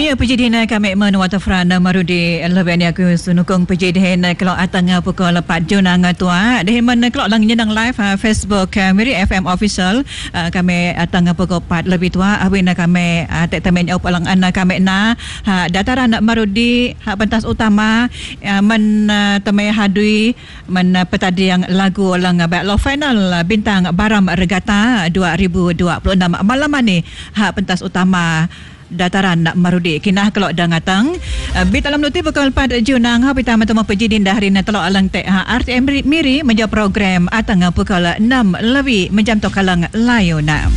Ya, pejadian kami waterfront Marudi lebih ni aku sunukung pejadian kalau atang pukul 4 Junang tua. Deh mana kalau lang nyenang live Facebook Miri FM official kami atang pukul 4 lebih tua. Awina kami tak temen au palang anak kami na dataran Marudi pentas utama men temai hadui men petadi yang lagu lang battle final bintang Baram Regatta 2026 malam ni pentas utama dataran Marudi kinah kelok dah ngatang bit dalam nuti pukul 4 Junang hapita matama pejidin dahri na telok alang te RTM Miri menjadi program atang pukul 6 lebih menjam tokalang layona.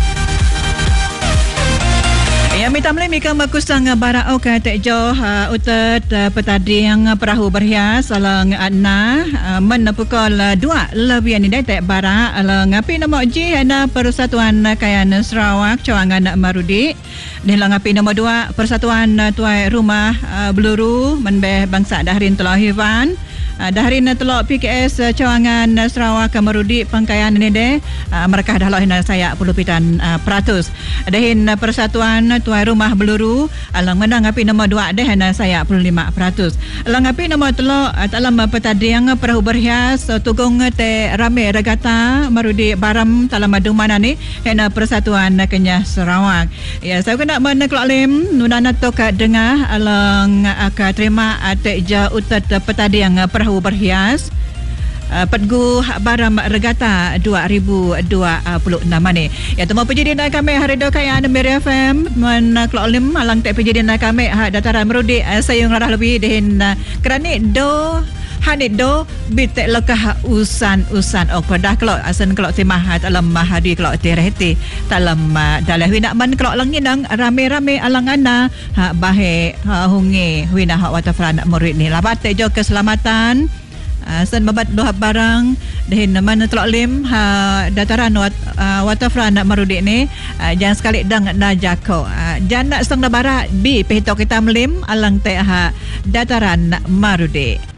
Ya minta mulai mika makusang bara oka te jo utat petadi yang perahu berhias alang anna men pukul 2 lebih ni te bara alang api nama ji ana Persatuan Kayan Sarawak Cawangan Marudi dan api nombor 2 Persatuan Tuai Rumah Beluru menbeh bangsa Dahrin Telahivan Dahrin telok PKS Cawangan Sarawak Marudi pangkaian ni de mereka dah lah saya 10% peratus. Dahin Persatuan Tuai Rumah Beluru alang menang api nombor 2 deh saya 15%. Alang api nombor telok dalam petadi yang perahu berhias tugung te rame Regatta Marudi Baram dalam mana ni hena Persatuan Kenyah Sarawak. Ya saya kena meneklok lim nunana tok dengar alang aka terima te ja utat petadi yang perahu berhias Pedgu Baram Regatta 2026 ni. Ya temu pejadian kami hari do kaya Miri FM men klok lim alang te pejadian kami dataran Marudi sayung rarah lebih dehin kerani do hanit do bit lekah usan ok dah klok asan klok timah dalam mahadi klok terheti dalam dalah wina man klok lang nang rame-rame alang ana bahe hungi wina waterfront Marudi ni labat te jo keselamatan sen mabat doha barang dahin mana telok lim dataran waterfront Marudi ni jangan sekali dang na jako jangan nak setengah barat bi pehito kita melim alang te dataran Marudi.